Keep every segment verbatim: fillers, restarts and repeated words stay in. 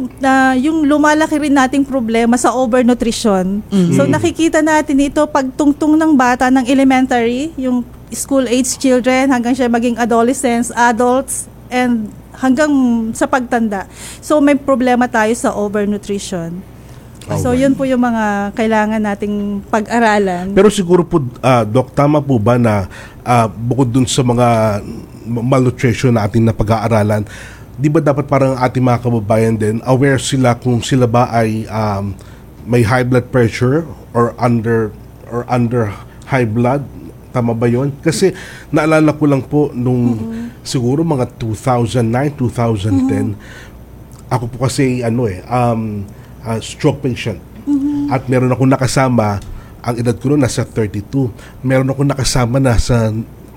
na yung lumalaki rin nating problema sa overnutrition. Mm-hmm. So nakikita natin ito pagtungtong ng bata ng elementary, yung school age children hanggang siya maging adolescents, adults, and hanggang sa pagtanda. So may problema tayo sa overnutrition. Oh, so yun po yung mga kailangan nating pag-aralan. Pero siguro po, uh, Doc, tama po ba na uh, bukod dun sa mga malnutrition na ating napag-aaralan, di ba dapat parang ating mga kababayan din, aware sila kung sila ba ay um, may high blood pressure or under or under high blood? Tama ba yun? Kasi naalala ko lang po nung mm-hmm. siguro mga two thousand nine, two thousand ten, mm-hmm. ako po kasi ano eh, um, uh, stroke patient. Mm-hmm. At meron ako nakasama, ang edad ko noon nasa thirty-two. Meron ako nakasama nasa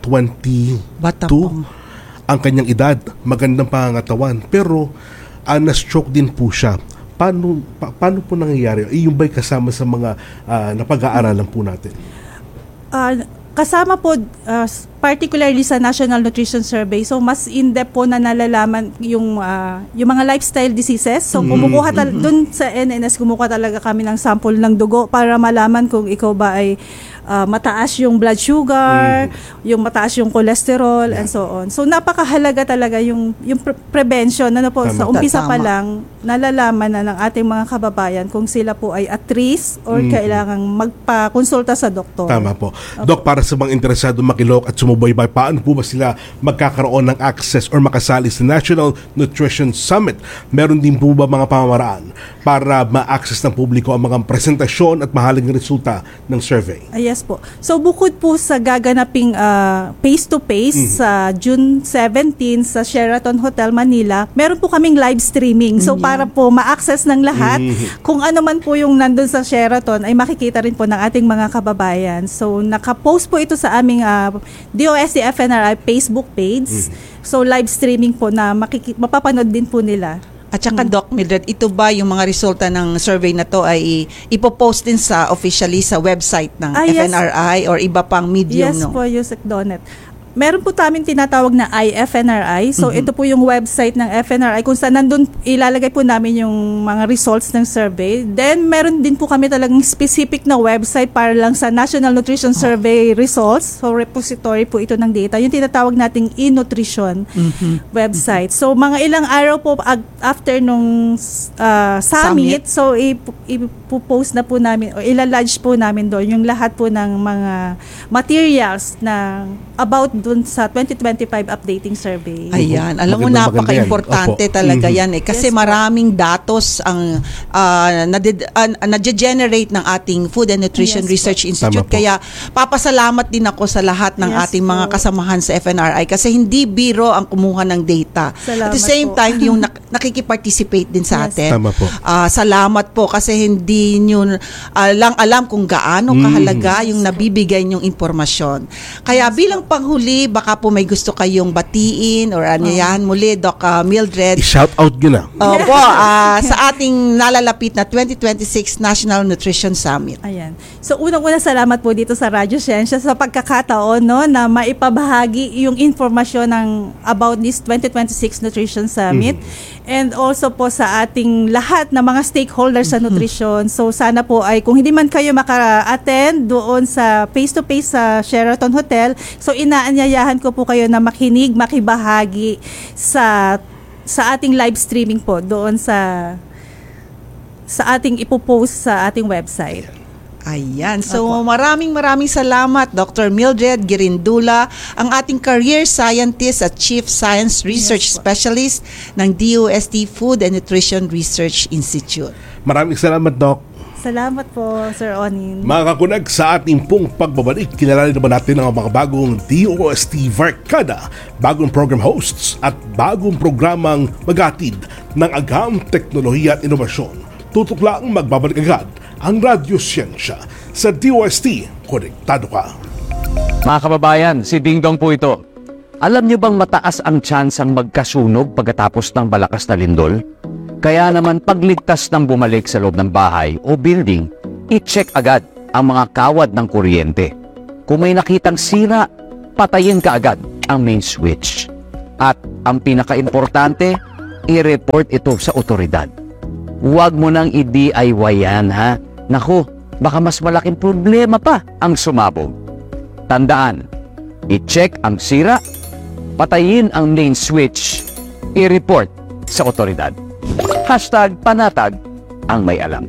twenty-two. Ang kanyang edad, magandang pangangatawan. Pero uh, na-stroke din po siya. Paano, pa, paano po nangyayari? Eh, yung ba'y kasama sa mga uh, napag-aaralan po natin? Uh, kasama po, uh, particularly sa National Nutrition Survey, so mas in-depth po na nalalaman yung uh, yung mga lifestyle diseases. So kumukuha tal- mm-hmm. dun sa N N S, kumukuha talaga kami ng sample ng dugo para malaman kung ikaw ba ay uh, mataas yung blood sugar, mm-hmm. yung mataas yung cholesterol, yeah. and so on. So napakahalaga talaga yung yung pre- prevention. Ano po, tama. Sa umpisa pa lang, nalalaman na ng ating mga kababayan kung sila po ay at risk or mm-hmm. kailangang magpa-konsulta sa doktor. Tama po. Okay. Doc, para sa mga interesado makilok at sumubaybay, paano po ba sila magkakaroon ng access or makasali sa National Nutrition Summit? Meron din po ba mga pamamaraan para ma-access ng publiko ang mga presentasyon at mahalagang resulta ng survey? Uh, yes po. So bukod po sa gaganaping uh, face-to-face mm-hmm. sa June seventeenth sa Sheraton Hotel Manila, meron po kaming live streaming. So mm-hmm. para po ma-access ng lahat, mm-hmm. kung ano man po yung nandun sa Sheraton ay makikita rin po ng ating mga kababayan. So nakapost po ito sa aming uh, D O S T F N R I Facebook page. Mm-hmm. So live streaming po na makiki- mapapanood din po nila. At saka, Doc Mildred, ito ba yung mga resulta ng survey na to ay ipopost din sa officially sa website ng ah, F N R I yes. or iba pang medium? Yes no? po, Yusek Donet. Meron po taming tinatawag na I F N R I. So, mm-hmm. ito po yung website ng F N R I kung saan nandun ilalagay po namin yung mga results ng survey. Then, meron din po kami talagang specific na website para lang sa National Nutrition Survey oh. results. So, repository po ito ng data. Yung tinatawag nating e-nutrition mm-hmm. website. So, mga ilang araw po after nung uh, summit, summit, so ipopost na po namin o ilalodge po namin doon yung lahat po ng mga materials na about dun sa twenty twenty-five updating survey. Ayan. Alam mo, napaka-importante talaga mm-hmm. yan eh. Kasi yes, maraming datos ang uh, na-generate ng ating Food and Nutrition yes, Research po. Institute. Kaya papasalamat din ako sa lahat ng yes, ating po. Mga kasamahan sa F N R I kasi hindi biro ang kumuha ng data. Salamat At the same po. time, yung nak- nakikiparticipate din sa yes. atin. Tama po. Uh, salamat po kasi hindi nyo uh, lang alam kung gaano kahalaga mm-hmm. yung nabibigay nyong impormasyon. Kaya yes, bilang panghuli, baka po may gusto kayong batiin or anyayahan oh. muli, Doc uh, Mildred. I-shout out nyo na. Opo, uh, sa ating nalalapit na twenty twenty-six National Nutrition Summit. Ayan. So, unang-una salamat po dito sa Radyo Siyensya sa pagkakataon no, na maipabahagi yung informasyon ng about this twenty twenty-six Nutrition Summit. Mm-hmm. And also po sa ating lahat na mga stakeholders sa nutrition. So, sana po ay kung hindi man kayo maka-attend doon sa face-to-face sa Sheraton Hotel, so inaanyayahan ko po kayo na makinig, makibahagi sa sa ating live streaming po doon sa sa ating ipopost sa ating website. Ayan. So maraming maraming salamat Doctor Mildred Girindula, ang ating career scientist at Chief Science Research yes, Specialist ng D O S T Food and Nutrition Research Institute. Maraming salamat, Doc. Salamat po, Sir Onin. Mga kakunag, sa ating pong pagbabalik, kilala naman natin ang mga bagong D O S T Varkada, bagong program hosts at bagong programang maghatid ng agam, teknolohiya at inovasyon. Tutok lang magbabalik agad ang Radyo Siyensya sa D O S T. Konektado ka. Mga kababayan, si Ding Dong po ito. Alam niyo bang mataas ang chance ang magkasunog pagkatapos ng malakas na lindol? Kaya naman pagligtas ng bumalik sa loob ng bahay o building, i-check agad ang mga kawad ng kuryente. Kung may nakitang sira, patayin ka agad ang main switch. At ang pinaka-importante, i-report ito sa otoridad. huwag mo nang i-D I Y yan, ha? Naku, baka mas malaking problema pa ang sumabog. Tandaan, i-check ang sira, patayin ang main switch, i-report sa otoridad. Hashtag panatag ang may alam.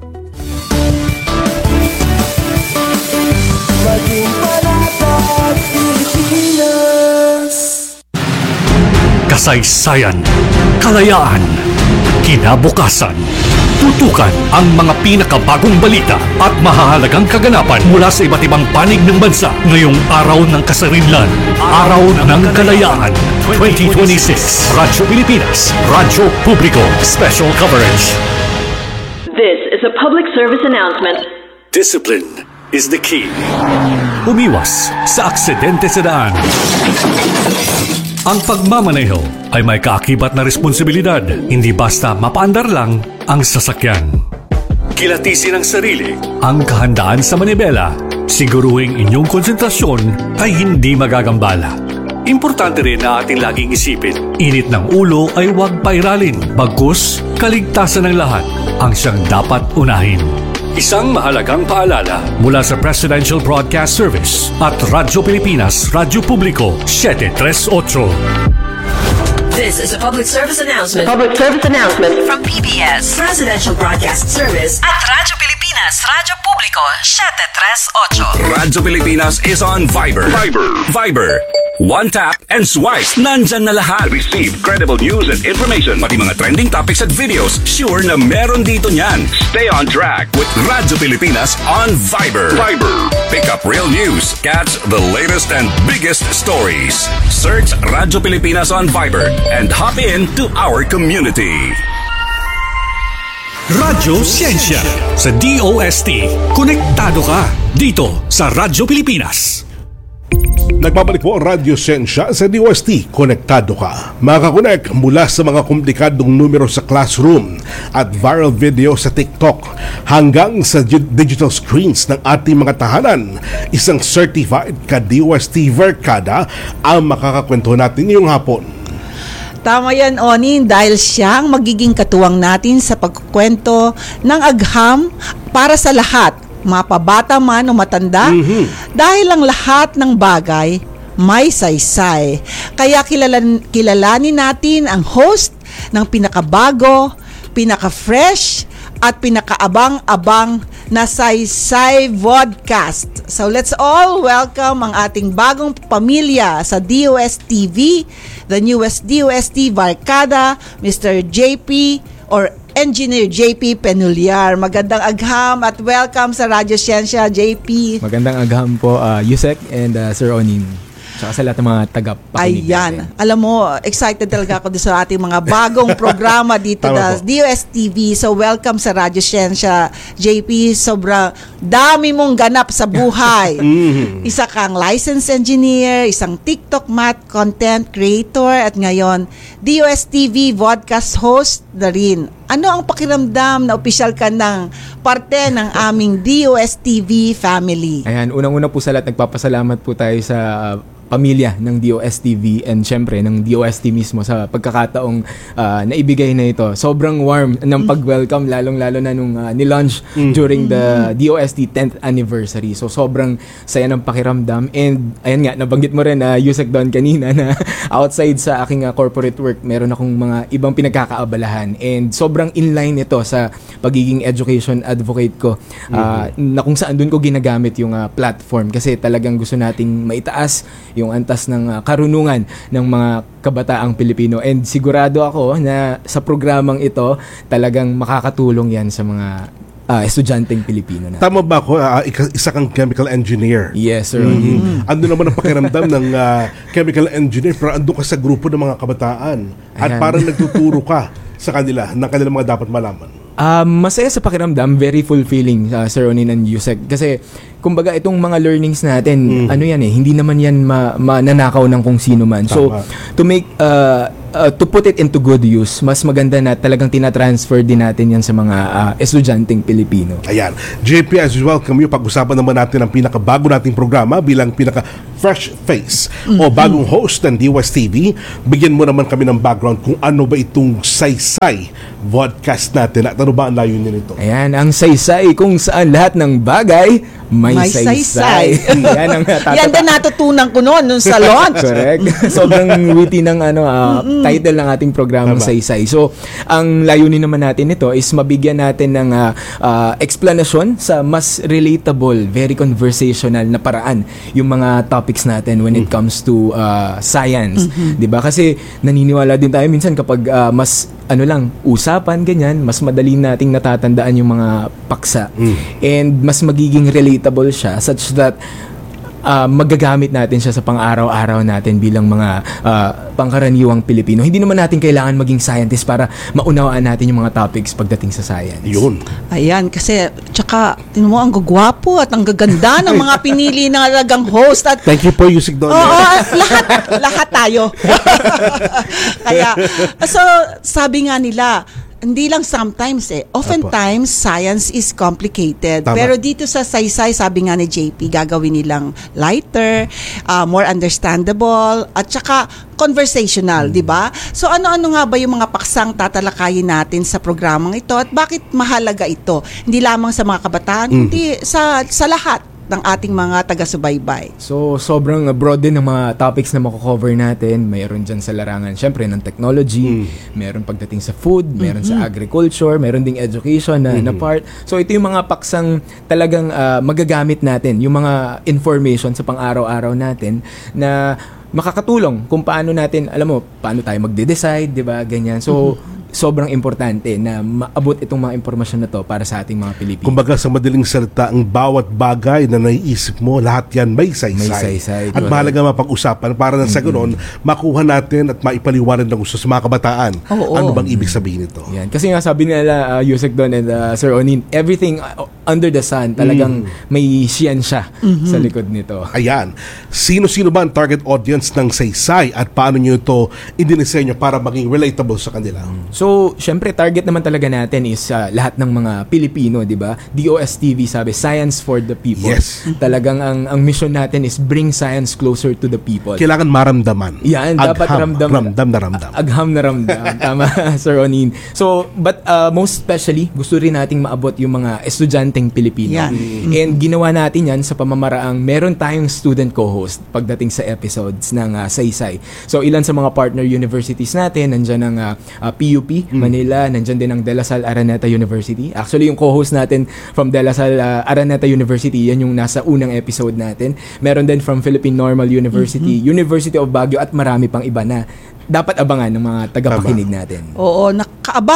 Maging panatag Pilipinas. Kasaysayan, kalayaan, kinabukasan. Tutukan ang mga pinakabagong balita at mahahalagang kaganapan mula sa iba't ibang panig ng bansa ngayong araw ng kasarinlan, Araw ng Kalayaan twenty twenty-six. Radyo Pilipinas, Radyo Publiko, Special Coverage. This is a public service announcement. Discipline is the key. Umiwas sa aksidente sa daan. Ang pagmamaneho ay may kaakibat na responsibilidad, hindi basta mapaandar lang ang sasakyan. Kilatisin ang sarili, ang kahandaan sa manibela, siguruhing inyong konsentrasyon ay hindi magagambala. Importante rin na ating laging isipin, init ng ulo ay huwag pairalin, bagkus kaligtasan ng lahat ang siyang dapat unahin. Isang mahalagang paalala mula sa Presidential Broadcast Service at Radyo Pilipinas, Radyo Publiko, seven thirty-eight. This is a public service announcement. Public service announcement From P B S Presidential Broadcast Service at Radyo Pilipinas, Radyo Publiko, seven thirty-eight. Radyo Pilipinas is on Viber. Viber. Viber. One tap and swipe. Nandyan na lahat. Receive credible news and information. Pati mga trending topics at videos. Sure na meron dito niyan. Stay on track with Radyo Pilipinas on Viber. Viber. Pick up real news. Catch the latest and biggest stories. Search Radyo Pilipinas on Viber and hop in to our community. Radyo Siyensya sa D O S T. Konektado ka dito sa Radyo Pilipinas. Nagbabalik po ang Radyo Siyensya sa D O S T. Konektado ka. Makakonek mula sa mga komplikadong numero sa classroom at viral video sa TikTok hanggang sa digital screens ng ating mga tahanan. Isang certified ka-D O S T Verkada ang makakakwento natin ngayong hapon. Tama yan, Onin, dahil siyang magiging katuwang natin sa pagkukwento ng agham para sa lahat, mapabata man o matanda, mm-hmm. dahil ang lahat ng bagay may saysay. Kaya kilalan, kilalanin natin ang host ng pinakabago, pinaka-fresh, at pinakaabang-abang na Saysay Vodcast. So let's all welcome ang ating bagong pamilya sa D O S T V, the newest D O S T Barkada, Mister J P or Engineer J P Penuliar. Magandang agham at welcome sa Radyo Siyensya, J P. Magandang agham po, uh, Yusek and uh, Sir Onin. Tsaka sa lahat ng mga tagapakinig. Ayan. Natin. Alam mo, excited talaga ako sa ating mga bagong programa dito na D O S T V. So, welcome sa Radyo Siyensya, J P. Sobrang dami mong ganap sa buhay. Isa kang licensed engineer, isang TikTok math content creator, at ngayon, D O S T V vodcast host na rin. Ano ang pakiramdam na opisyal ka ng parte ng aming D O S T V family? Ayan, unang-una po sa lahat, nagpapasalamat po tayo sa uh, pamilya ng D O S T V and syempre ng D O S T mismo sa pagkakataong uh, naibigay na ito. Sobrang warm ng pag-welcome, lalong-lalo na nung uh, nilaunch mm. during the D O S T tenth anniversary. So sobrang saya ng pakiramdam, and ayan nga, nabanggit mo rin na uh, Yusek Don kanina na outside sa aking uh, corporate work, meron akong mga ibang pinagkakaabalahan, and sobrang inline ito sa pagiging education advocate ko, uh, mm-hmm. na kung saan dun ko ginagamit yung uh, platform kasi talagang gusto nating maitaas yung antas ng uh, karunungan ng mga kabataang Pilipino, and sigurado ako na sa programang ito talagang makakatulong yan sa mga uh, estudyanteng Pilipino na. Tama ba ako? Uh, isa kang chemical engineer. Yes, sir. Mm-hmm. Ando naman ang pakiramdam ng uh, chemical engineer, pero ando ka sa grupo ng mga kabataan at Ayan. Parang nagtuturo ka sa kanila ng kanilang mga dapat malaman. Uh, masaya sa pakiramdam, very fulfilling, uh, Sir Onin and Yusek. Kasi, kumbaga, itong mga learnings natin, mm. ano yan eh, hindi naman yan ma- mananakaw ng kung sino man. Tama. So, to make uh, uh, to put it into good use, mas maganda na talagang tinatransfer din natin yan sa mga uh, estudyanteng Pilipino. Ayan. J P, as usual, kami pag-usapan naman natin ang pinakabago nating programa bilang pinaka fresh face mm-hmm. o bagong host ng D O S T V. Bigyan mo naman kami ng background kung ano ba itong Saysay podcast natin at ano ba ang layunin nito. Ayan, ang Saysay kung saan lahat ng bagay may, may saysay. Yan ang tatata- Yan din natutunan ko noon nung sa launch. Correct. Sobrang witty ng ano uh, title ng ating programang Saysay. So, ang layunin naman natin nito is mabigyan natin ng uh, uh, explanation sa mas relatable, very conversational na paraan yung mga topics natin when it comes to uh, science. Mm-hmm. 'Di ba? Kasi naniniwala din tayo minsan kapag uh, mas ano lang, usapan ganyan, mas madali nating natatandaan yung mga paksa. Mm. And mas magiging relatable siya such that uh, magagamit natin siya sa pang-araw-araw natin bilang mga uh, pangkaraniwang Pilipino. Hindi naman natin kailangan maging scientist para maunawaan natin yung mga topics pagdating sa science. Yun. Ayan, kasi tsaka tingnan mo ang gagwapo at ang gaganda ng mga pinili na talagang host. At, thank you po, Yusik Don. Oo, lahat, lahat tayo. Kaya, so sabi nga nila, hindi lang sometimes eh. Oftentimes, science is complicated. Tama. Pero dito sa Saysay, sabi nga ni J P, gagawin nilang lighter, uh, more understandable, at saka conversational, mm. di ba? So ano-ano nga ba yung mga paksang tatalakayin natin sa programang ito at bakit mahalaga ito? Hindi lamang sa mga kabataan, mm. hindi sa sa lahat ng ating mga taga-subaybay. So, sobrang broad din ng mga topics na mako-cover natin. Mayroon dyan sa larangan, syempre, ng technology, mm. mayroon pagdating sa food, mayroon mm-hmm. sa agriculture, mayroon ding education na, mm-hmm. na part. So, ito yung mga paksang talagang uh, magagamit natin, yung mga information sa pang-araw-araw natin na makakatulong kung paano natin, alam mo, paano tayo magde-decide, di ba, ganyan. So, mm-hmm. sobrang importante na maabot itong mga impormasyon na to para sa ating mga Pilipino. Kumbaga sa madaling salita, ang bawat bagay na naiisip mo, lahat yan may saysay. May saysay. At mahalaga mapag-usapan para na sa ganoon, makuha natin at maipaliwanag ng gusto sa mga kabataan. Oo, ano oo. bang ibig sabihin nito? Yan. Kasi nga sabi nila, uh, Yusek Don and uh, Sir Onin, everything uh, under the sun, talagang mm. may siyensya mm-hmm. sa likod nito. Ayan. Sino-sino ba ang target audience ng Saysay at paano nyo ito idinisenyo para maging relatable sa kanila? So, syempre, target naman talaga natin is uh, lahat ng mga Pilipino, di ba? D O S T V sabi, Science for the People. Yes. Talagang ang ang mission natin is bring science closer to the people. Kailangan maramdaman. Yan, Agham, dapat ramdam. Ramdam na ramdam. Agham na ramdam. Tama, Sir Onin. So, but uh, most especially, gusto rin nating maabot yung mga estudyanteng Pilipino. Yan. And ginawa natin yan sa pamamaraang meron tayong student co-host pagdating sa episodes ng uh, Saysay. So, ilan sa mga partner universities natin, nandyan ang uh, uh, P U P, Manila, nandyan din ang De La Salle Araneta University. Actually, yung co-host natin from De La Salle uh, Araneta University, yan yung nasa unang episode natin. Meron din from Philippine Normal University, mm-hmm. University of Baguio, at marami pang iba na dapat abangan ng mga tagapakinig natin. Oo, nakaabang